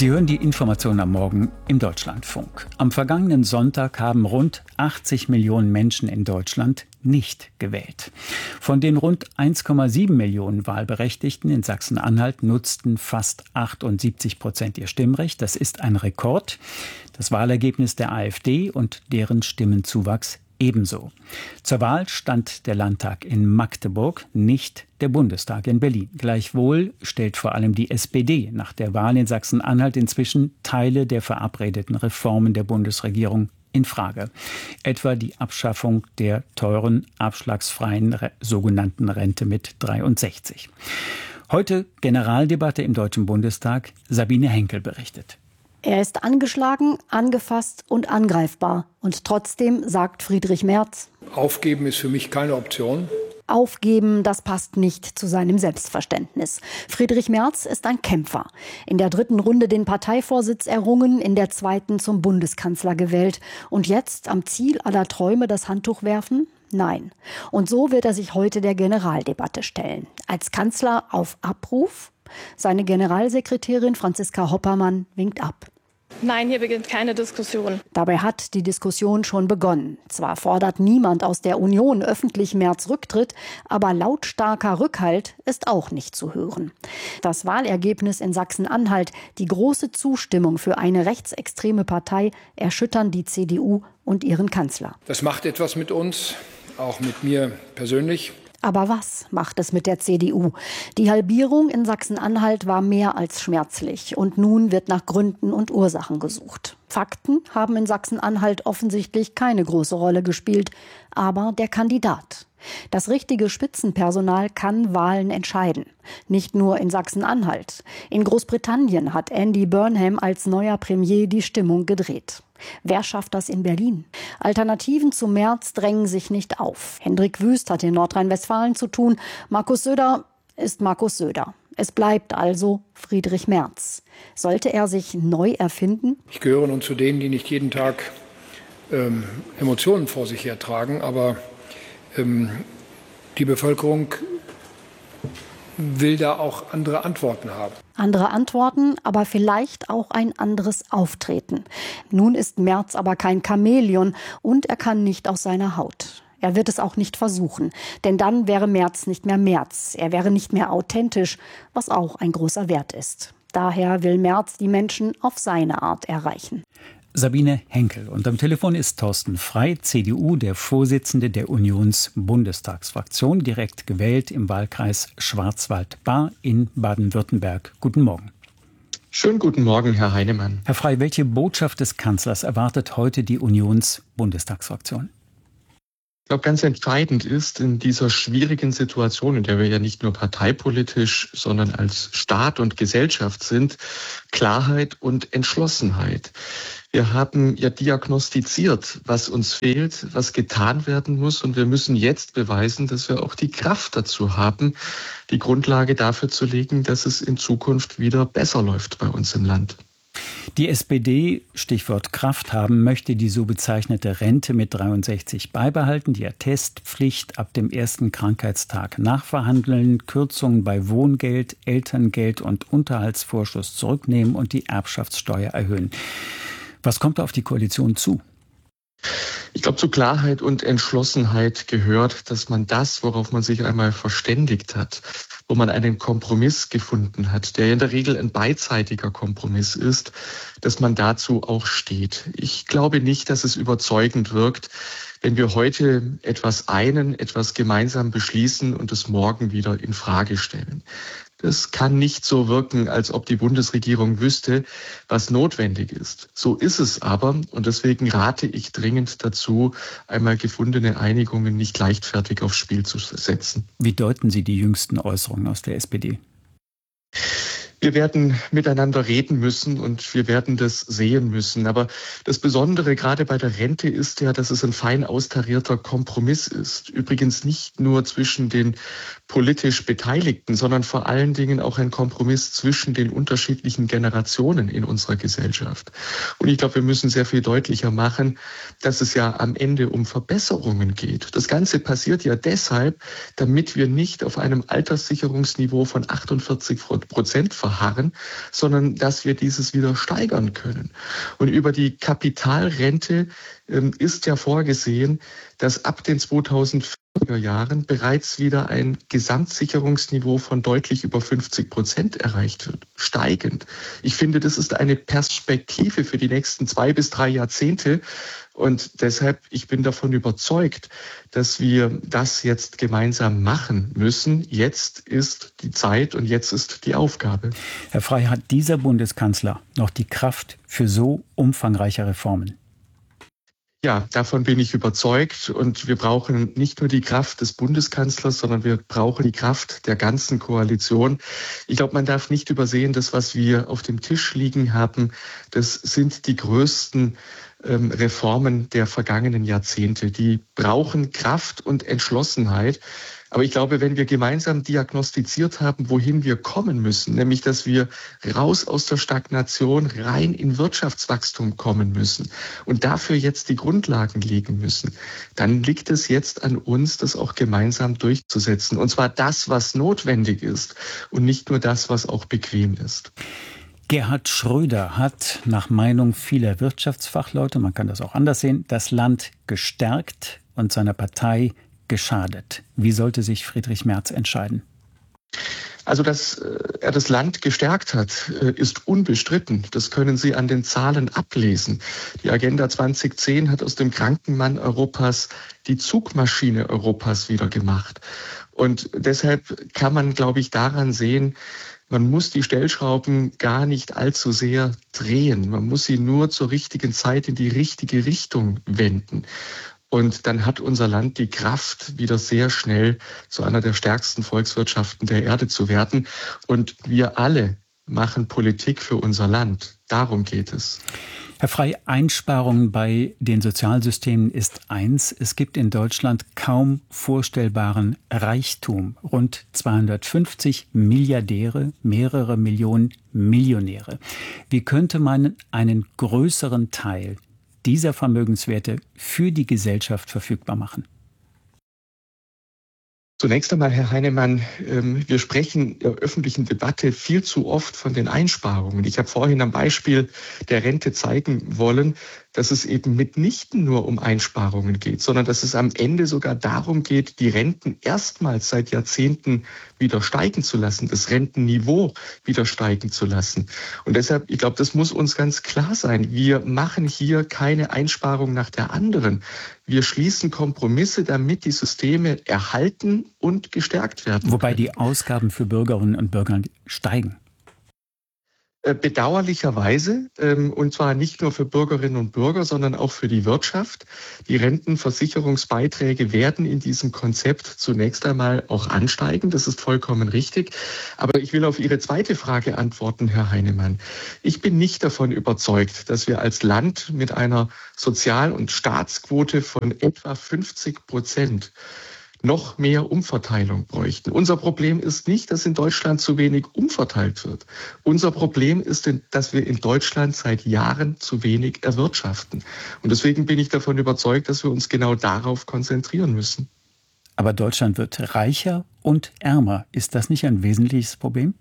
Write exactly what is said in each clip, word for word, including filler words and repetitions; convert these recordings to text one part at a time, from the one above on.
Sie hören die Informationen am Morgen im Deutschlandfunk. Am vergangenen Sonntag haben rund achtzig Millionen Menschen in Deutschland nicht gewählt. Von den rund eins Komma sieben Millionen Wahlberechtigten in Sachsen-Anhalt nutzten fast achtundsiebzig Prozent ihr Stimmrecht. Das ist ein Rekord. Das Wahlergebnis der AfD und deren Stimmenzuwachs ebenso. Zur Wahl stand der Landtag in Magdeburg, nicht der Bundestag in Berlin. Gleichwohl stellt vor allem die S P D nach der Wahl in Sachsen-Anhalt inzwischen Teile der verabredeten Reformen der Bundesregierung in Frage. Etwa die Abschaffung der teuren, abschlagsfreien re- sogenannten Rente mit dreiundsechzig. Heute Generaldebatte im Deutschen Bundestag. Sabine Henkel berichtet. Er ist angeschlagen, angefasst und angreifbar. Und trotzdem sagt Friedrich Merz: Aufgeben ist für mich keine Option. Aufgeben, das passt nicht zu seinem Selbstverständnis. Friedrich Merz ist ein Kämpfer. In der dritten Runde den Parteivorsitz errungen, in der zweiten zum Bundeskanzler gewählt. Und jetzt am Ziel aller Träume das Handtuch werfen? Nein. Und so wird er sich heute der Generaldebatte stellen. Als Kanzler auf Abruf? Seine Generalsekretärin Franziska Hoppermann winkt ab. Nein, hier beginnt keine Diskussion. Dabei hat die Diskussion schon begonnen. Zwar fordert niemand aus der Union öffentlich Merz Rücktritt, aber lautstarker Rückhalt ist auch nicht zu hören. Das Wahlergebnis in Sachsen-Anhalt, die große Zustimmung für eine rechtsextreme Partei erschüttern die C D U und ihren Kanzler. Das macht etwas mit uns, auch mit mir persönlich. Aber was macht es mit der C D U? Die Halbierung in Sachsen-Anhalt war mehr als schmerzlich. Und nun wird nach Gründen und Ursachen gesucht. Fakten haben in Sachsen-Anhalt offensichtlich keine große Rolle gespielt. Aber der Kandidat. Das richtige Spitzenpersonal kann Wahlen entscheiden. Nicht nur in Sachsen-Anhalt. In Großbritannien hat Andy Burnham als neuer Premier die Stimmung gedreht. Wer schafft das in Berlin? Alternativen zu Merz drängen sich nicht auf. Hendrik Wüst hat in Nordrhein-Westfalen zu tun. Markus Söder ist Markus Söder. Es bleibt also Friedrich Merz. Sollte er sich neu erfinden? Ich gehöre nun zu denen, die nicht jeden Tag ähm, Emotionen vor sich hertragen, aber ähm, die Bevölkerung will da auch andere Antworten haben. Andere Antworten, aber vielleicht auch ein anderes Auftreten. Nun ist Merz aber kein Chamäleon und er kann nicht aus seiner Haut. Er wird es auch nicht versuchen, denn dann wäre Merz nicht mehr Merz. Er wäre nicht mehr authentisch, was auch ein großer Wert ist. Daher will Merz die Menschen auf seine Art erreichen. Sabine Henkel. Und am Telefon ist Thorsten Frey, C D U, der Vorsitzende der Unions-Bundestagsfraktion, direkt gewählt im Wahlkreis Schwarzwald-Baar in Baden-Württemberg. Guten Morgen. Schönen guten Morgen, Herr Heinemann. Herr Frey, welche Botschaft des Kanzlers erwartet heute die Unions-Bundestagsfraktion? Ich glaube, ganz entscheidend ist in dieser schwierigen Situation, in der wir ja nicht nur parteipolitisch, sondern als Staat und Gesellschaft sind, Klarheit und Entschlossenheit. Wir haben ja diagnostiziert, was uns fehlt, was getan werden muss. Und wir müssen jetzt beweisen, dass wir auch die Kraft dazu haben, die Grundlage dafür zu legen, dass es in Zukunft wieder besser läuft bei uns im Land. Die S P D, Stichwort Kraft haben, möchte die so bezeichnete Rente mit dreiundsechzig beibehalten, die Attestpflicht ab dem ersten Krankheitstag nachverhandeln, Kürzungen bei Wohngeld, Elterngeld und Unterhaltsvorschuss zurücknehmen und die Erbschaftssteuer erhöhen. Was kommt auf die Koalition zu? Ich glaube, zu Klarheit und Entschlossenheit gehört, dass man das, worauf man sich einmal verständigt hat, wo man einen Kompromiss gefunden hat, der in der Regel ein beidseitiger Kompromiss ist, dass man dazu auch steht. Ich glaube nicht, dass es überzeugend wirkt, wenn wir heute etwas einen, etwas gemeinsam beschließen und es morgen wieder in Frage stellen. Das kann nicht so wirken, als ob die Bundesregierung wüsste, was notwendig ist. So ist es aber und deswegen rate ich dringend dazu, einmal gefundene Einigungen nicht leichtfertig aufs Spiel zu setzen. Wie deuten Sie die jüngsten Äußerungen aus der S P D? Wir werden miteinander reden müssen und wir werden das sehen müssen. Aber das Besondere gerade bei der Rente ist ja, dass es ein fein austarierter Kompromiss ist. Übrigens nicht nur zwischen den politisch Beteiligten, sondern vor allen Dingen auch ein Kompromiss zwischen den unterschiedlichen Generationen in unserer Gesellschaft. Und ich glaube, wir müssen sehr viel deutlicher machen, dass es ja am Ende um Verbesserungen geht. Das Ganze passiert ja deshalb, damit wir nicht auf einem Alterssicherungsniveau von achtundvierzig Prozent verharren, verharren, sondern dass wir dieses wieder steigern können. Und über die Kapitalrente ähm, ist ja vorgesehen, dass ab den zweitausendvierziger Jahren bereits wieder ein Gesamtsicherungsniveau von deutlich über fünfzig Prozent erreicht wird, steigend. Ich finde, das ist eine Perspektive für die nächsten zwei bis drei Jahrzehnte. Und deshalb, ich bin davon überzeugt, dass wir das jetzt gemeinsam machen müssen. Jetzt ist die Zeit und jetzt ist die Aufgabe. Herr Frey, hat dieser Bundeskanzler noch die Kraft für so umfangreiche Reformen? Ja, davon bin ich überzeugt. Und wir brauchen nicht nur die Kraft des Bundeskanzlers, sondern wir brauchen die Kraft der ganzen Koalition. Ich glaube, man darf nicht übersehen, das, was wir auf dem Tisch liegen haben, das sind die größten ähm, Reformen der vergangenen Jahrzehnte. Die brauchen Kraft und Entschlossenheit. Aber ich glaube, wenn wir gemeinsam diagnostiziert haben, wohin wir kommen müssen, nämlich dass wir raus aus der Stagnation rein in Wirtschaftswachstum kommen müssen und dafür jetzt die Grundlagen legen müssen, dann liegt es jetzt an uns, das auch gemeinsam durchzusetzen. Und zwar das, was notwendig ist und nicht nur das, was auch bequem ist. Gerhard Schröder hat nach Meinung vieler Wirtschaftsfachleute, man kann das auch anders sehen, das Land gestärkt und seiner Partei geschadet. Wie sollte sich Friedrich Merz entscheiden? Also, dass er das Land gestärkt hat, ist unbestritten. Das können Sie an den Zahlen ablesen. Die Agenda zwanzig zehn hat aus dem Krankenmann Europas die Zugmaschine Europas wieder gemacht. Und deshalb kann man, glaube ich, daran sehen, man muss die Stellschrauben gar nicht allzu sehr drehen. Man muss sie nur zur richtigen Zeit in die richtige Richtung wenden. Und dann hat unser Land die Kraft, wieder sehr schnell zu einer der stärksten Volkswirtschaften der Erde zu werden. Und wir alle machen Politik für unser Land. Darum geht es. Herr Frey, Einsparungen bei den Sozialsystemen ist eins. Es gibt in Deutschland kaum vorstellbaren Reichtum. Rund zweihundertfünfzig Milliardäre, mehrere Millionen Millionäre. Wie könnte man einen größeren Teil dieser Vermögenswerte für die Gesellschaft verfügbar machen? Zunächst einmal, Herr Heinemann, wir sprechen in der öffentlichen Debatte viel zu oft von den Einsparungen. Ich habe vorhin am Beispiel der Rente zeigen wollen, dass es eben mitnichten nur um Einsparungen geht, sondern dass es am Ende sogar darum geht, die Renten erstmals seit Jahrzehnten wieder steigen zu lassen, das Rentenniveau wieder steigen zu lassen. Und deshalb, ich glaube, das muss uns ganz klar sein. Wir machen hier keine Einsparung nach der anderen. Wir schließen Kompromisse, damit die Systeme erhalten und gestärkt werden. Wobei die Ausgaben für Bürgerinnen und Bürger steigen. Bedauerlicherweise, und zwar nicht nur für Bürgerinnen und Bürger, sondern auch für die Wirtschaft. Die Rentenversicherungsbeiträge werden in diesem Konzept zunächst einmal auch ansteigen. Das ist vollkommen richtig. Aber ich will auf Ihre zweite Frage antworten, Herr Heinemann. Ich bin nicht davon überzeugt, dass wir als Land mit einer Sozial- und Staatsquote von etwa fünfzig Prozent noch mehr Umverteilung bräuchten. Unser Problem ist nicht, dass in Deutschland zu wenig umverteilt wird. Unser Problem ist, dass wir in Deutschland seit Jahren zu wenig erwirtschaften. Und deswegen bin ich davon überzeugt, dass wir uns genau darauf konzentrieren müssen. Aber Deutschland wird reicher und ärmer. Ist das nicht ein wesentliches Problem?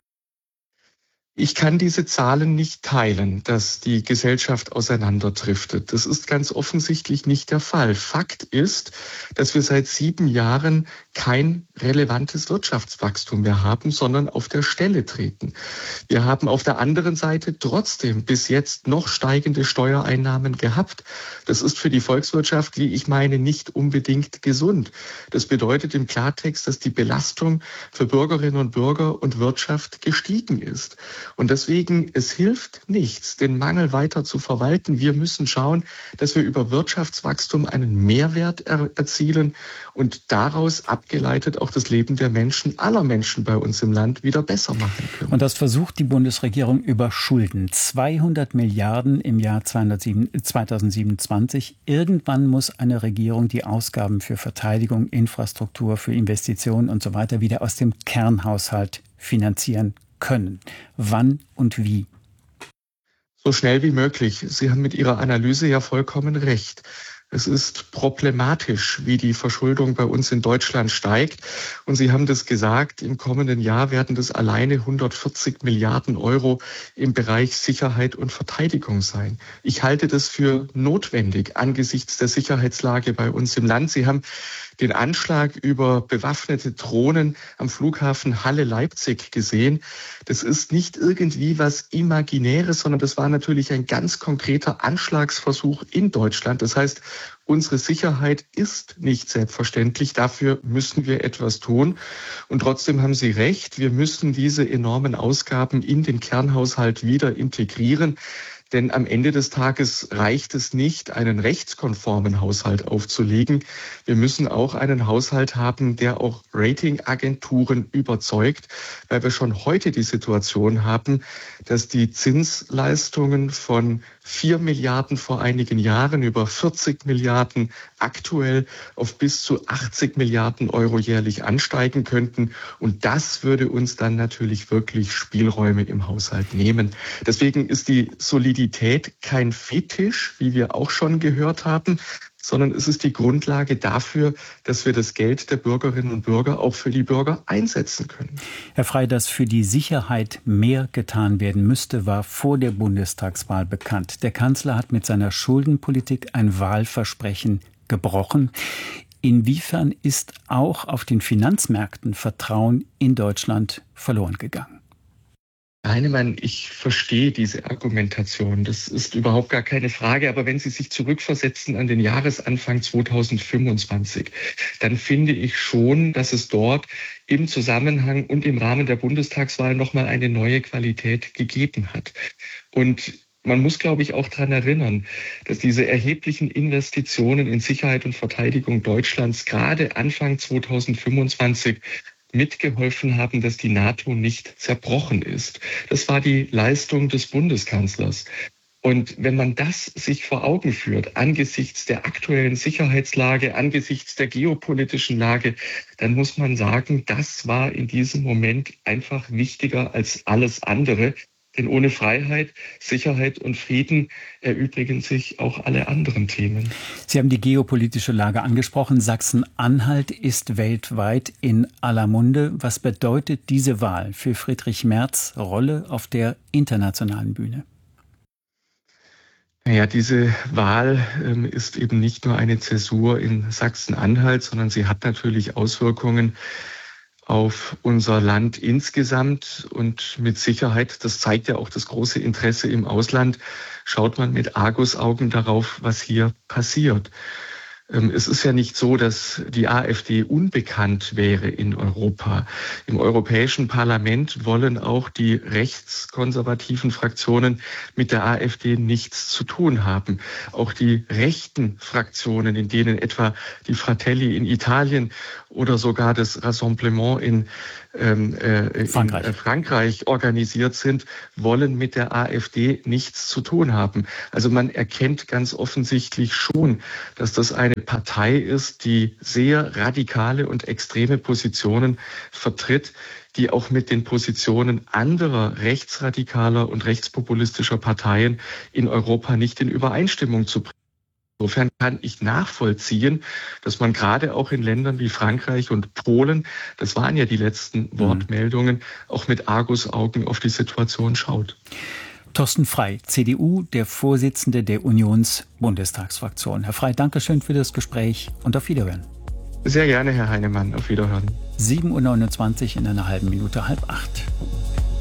Ich kann diese Zahlen nicht teilen, dass die Gesellschaft auseinanderdriftet. Das ist ganz offensichtlich nicht der Fall. Fakt ist, dass wir seit sieben Jahren kein relevantes Wirtschaftswachstum mehr haben, sondern auf der Stelle treten. Wir haben auf der anderen Seite trotzdem bis jetzt noch steigende Steuereinnahmen gehabt. Das ist für die Volkswirtschaft, wie ich meine, nicht unbedingt gesund. Das bedeutet im Klartext, dass die Belastung für Bürgerinnen und Bürger und Wirtschaft gestiegen ist. Und deswegen, es hilft nichts, den Mangel weiter zu verwalten. Wir müssen schauen, dass wir über Wirtschaftswachstum einen Mehrwert er- erzielen und daraus abgeleitet auch das Leben der Menschen, aller Menschen bei uns im Land wieder besser machen können. Und das versucht die Bundesregierung über Schulden. zweihundert Milliarden im Jahr zweitausendsiebenundzwanzig. Irgendwann muss eine Regierung die Ausgaben für Verteidigung, Infrastruktur, für Investitionen und so weiter wieder aus dem Kernhaushalt finanzieren können. Wann und wie? So schnell wie möglich. Sie haben mit Ihrer Analyse ja vollkommen recht. Es ist problematisch, wie die Verschuldung bei uns in Deutschland steigt. Und Sie haben das gesagt, im kommenden Jahr werden das alleine hundertvierzig Milliarden Euro im Bereich Sicherheit und Verteidigung sein. Ich halte das für notwendig angesichts der Sicherheitslage bei uns im Land. Sie haben den Anschlag über bewaffnete Drohnen am Flughafen Halle-Leipzig gesehen. Das ist nicht irgendwie was Imaginäres, sondern das war natürlich ein ganz konkreter Anschlagsversuch in Deutschland. Das heißt, unsere Sicherheit ist nicht selbstverständlich. Dafür müssen wir etwas tun. Und trotzdem haben Sie recht, wir müssen diese enormen Ausgaben in den Kernhaushalt wieder integrieren. Denn am Ende des Tages reicht es nicht, einen rechtskonformen Haushalt aufzulegen. Wir müssen auch einen Haushalt haben, der auch Ratingagenturen überzeugt, weil wir schon heute die Situation haben, dass die Zinsleistungen von vier Milliarden vor einigen Jahren über vierzig Milliarden aktuell auf bis zu achtzig Milliarden Euro jährlich ansteigen könnten. Und das würde uns dann natürlich wirklich Spielräume im Haushalt nehmen. Deswegen ist die Solidität kein Fetisch, wie wir auch schon gehört haben, sondern es ist die Grundlage dafür, dass wir das Geld der Bürgerinnen und Bürger auch für die Bürger einsetzen können. Herr Frey, dass für die Sicherheit mehr getan werden müsste, war vor der Bundestagswahl bekannt. Der Kanzler hat mit seiner Schuldenpolitik ein Wahlversprechen gebrochen. Inwiefern ist auch auf den Finanzmärkten Vertrauen in Deutschland verloren gegangen? Heinemann, ich verstehe diese Argumentation. Das ist überhaupt gar keine Frage. Aber wenn Sie sich zurückversetzen an den Jahresanfang zweitausendfünfundzwanzig, dann finde ich schon, dass es dort im Zusammenhang und im Rahmen der Bundestagswahl nochmal eine neue Qualität gegeben hat. Und man muss, glaube ich, auch daran erinnern, dass diese erheblichen Investitionen in Sicherheit und Verteidigung Deutschlands gerade Anfang zweitausendfünfundzwanzig mitgeholfen haben, dass die NATO nicht zerbrochen ist. Das war die Leistung des Bundeskanzlers. Und wenn man das sich vor Augen führt, angesichts der aktuellen Sicherheitslage, angesichts der geopolitischen Lage, dann muss man sagen, das war in diesem Moment einfach wichtiger als alles andere. Denn ohne Freiheit, Sicherheit und Frieden erübrigen sich auch alle anderen Themen. Sie haben die geopolitische Lage angesprochen. Sachsen-Anhalt ist weltweit in aller Munde. Was bedeutet diese Wahl für Friedrich Merz' Rolle auf der internationalen Bühne? Ja, diese Wahl ähm, ist eben nicht nur eine Zäsur in Sachsen-Anhalt, sondern sie hat natürlich Auswirkungen auf unser Land insgesamt und mit Sicherheit, das zeigt ja auch das große Interesse im Ausland, schaut man mit Argusaugen darauf, was hier passiert. Es ist ja nicht so, dass die AfD unbekannt wäre in Europa. Im Europäischen Parlament wollen auch die rechtskonservativen Fraktionen mit der AfD nichts zu tun haben. Auch die rechten Fraktionen, in denen etwa die Fratelli in Italien oder sogar das Rassemblement in, ähm, äh, Frankreich. in äh, Frankreich organisiert sind, wollen mit der AfD nichts zu tun haben. Also man erkennt ganz offensichtlich schon, dass das eine Partei ist, die sehr radikale und extreme Positionen vertritt, die auch mit den Positionen anderer rechtsradikaler und rechtspopulistischer Parteien in Europa nicht in Übereinstimmung zu bringen. Insofern kann ich nachvollziehen, dass man gerade auch in Ländern wie Frankreich und Polen, das waren ja die letzten mhm. Wortmeldungen, auch mit Argusaugen auf die Situation schaut. Thorsten Frey, C D U, der Vorsitzende der Unions-Bundestagsfraktion. Herr Frey, danke schön für das Gespräch und auf Wiederhören. Sehr gerne, Herr Heinemann. Auf Wiederhören. sieben Uhr neunundzwanzig in einer halben Minute, halb acht.